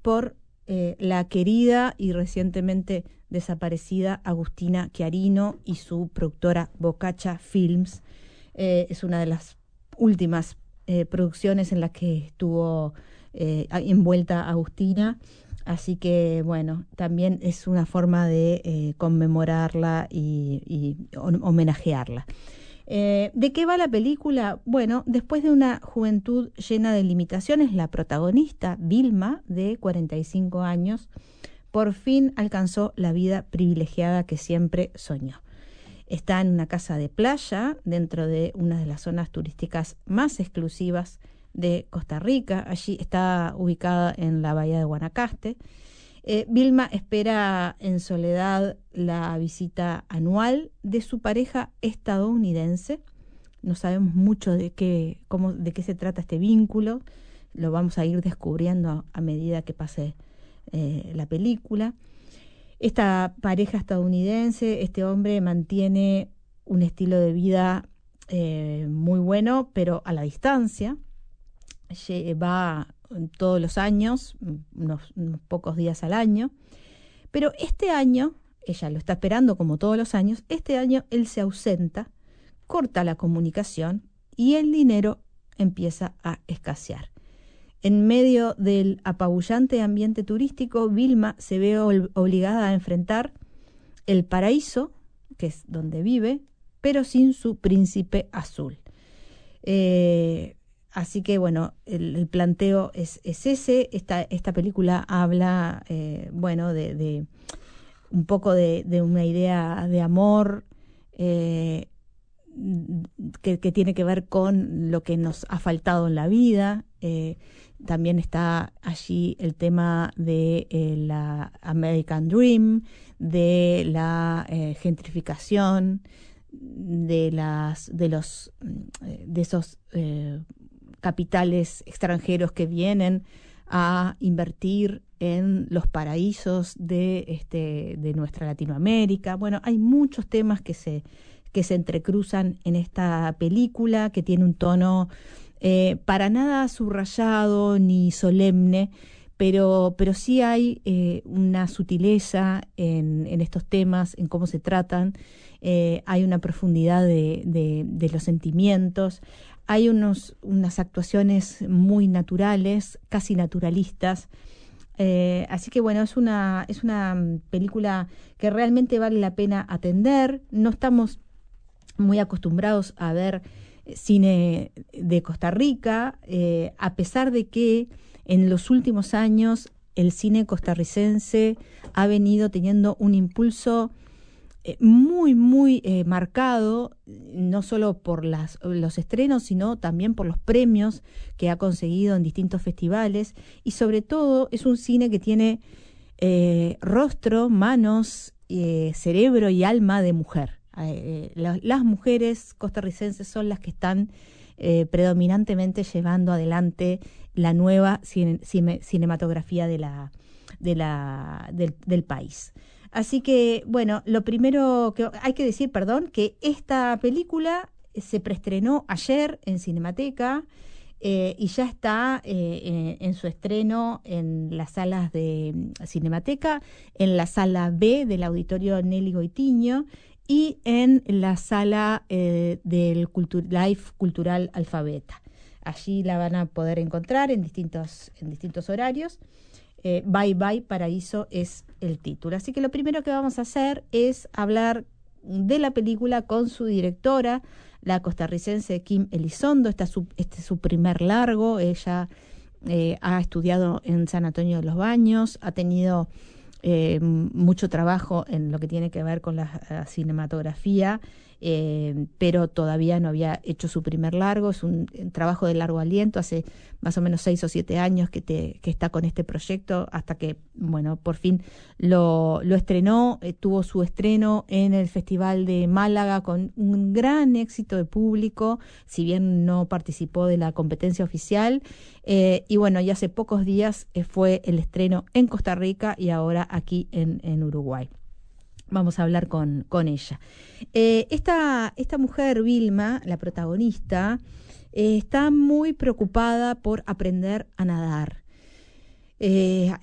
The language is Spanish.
por la querida y recientemente desaparecida Agustina Chiarino y su productora Boccaccia Films. Es una de las últimas producciones en las que estuvo envuelta Agustina. Así que, bueno, también es una forma de conmemorarla y homenajearla. ¿De qué va la película? Bueno, después de una juventud llena de limitaciones, la protagonista, Vilma, de 45 años, por fin alcanzó la vida privilegiada que siempre soñó. Está en una casa de playa, dentro de una de las zonas turísticas más exclusivas de Costa Rica. Allí está ubicada en la bahía de Guanacaste. Vilma espera en soledad la visita anual de su pareja estadounidense. No sabemos mucho de qué se trata este vínculo. Lo vamos a ir descubriendo a medida que pase la película. Esta pareja estadounidense, este hombre mantiene un estilo de vida muy bueno, pero a la distancia. Va todos los años, unos pocos días al año, pero este año, ella lo está esperando como todos los años, este año él se ausenta, corta la comunicación y el dinero empieza a escasear. En medio del apabullante ambiente turístico, Vilma se ve obligada a enfrentar el paraíso, que es donde vive, pero sin su príncipe azul. Así que, bueno, el planteo es ese. Esta película habla, de un poco de una idea de amor que tiene que ver con lo que nos ha faltado en la vida. También está allí el tema de la American Dream, de la gentrificación, de esos capitales extranjeros que vienen a invertir en los paraísos de nuestra Latinoamérica. Bueno, hay muchos temas que se entrecruzan en esta película, que tiene un tono para nada subrayado ni solemne, pero sí hay una sutileza en estos temas, en cómo se tratan. Hay una profundidad de los sentimientos. Hay unas actuaciones muy naturales, casi naturalistas. Así que, bueno, es una película que realmente vale la pena atender. No estamos muy acostumbrados a ver cine de Costa Rica, a pesar de que en los últimos años el cine costarricense ha venido teniendo un impulso muy, muy marcado, no solo por los estrenos, sino también por los premios que ha conseguido en distintos festivales, y sobre todo es un cine que tiene rostro, manos, cerebro y alma de mujer. Las mujeres costarricenses son las que están predominantemente llevando adelante la nueva cinematografía del país. Así que, bueno, lo primero que hay que decir, que esta película se preestrenó ayer en Cinemateca y ya está en su estreno en las salas de Cinemateca, en la sala B del Auditorio Nelly Goitiño y en la sala del Life Cultural Alfabeta. Allí la van a poder encontrar en distintos horarios. Bye Bye Paraíso es el título. Así que lo primero que vamos a hacer es hablar de la película con su directora, la costarricense Kim Elizondo. Este es su primer largo. Ella ha estudiado en San Antonio de los Baños, ha tenido mucho trabajo en lo que tiene que ver con la cinematografía, pero todavía no había hecho su primer largo. Es un trabajo de largo aliento, hace más o menos 6 o 7 años que está con este proyecto, hasta que, bueno, por fin lo estrenó. Tuvo su estreno en el Festival de Málaga con un gran éxito de público, si bien no participó de la competencia oficial, y bueno, y hace pocos días fue el estreno en Costa Rica y ahora aquí en Uruguay. Vamos a hablar con ella. Esta mujer, Vilma, la protagonista, está muy preocupada por aprender a nadar.